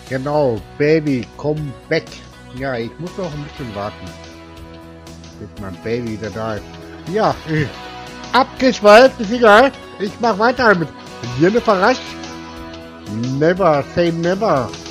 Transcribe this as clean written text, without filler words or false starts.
Genau, Baby, komm back. Ja, ich muss noch ein bisschen warten, bis mein Baby wieder da ist. Ja, abgeschweift, ist egal. Ich mach weiter mit Jennifer Rush. Never say never.